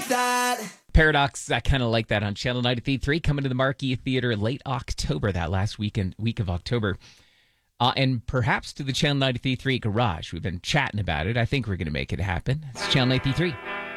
like that. Paradox, I kind of like that on Channel 93.3, coming to the Marquee Theater late October, that last week of October. And perhaps to the Channel 93.3 garage. We've been chatting about it. I think we're going to make it happen. It's Channel 93.3.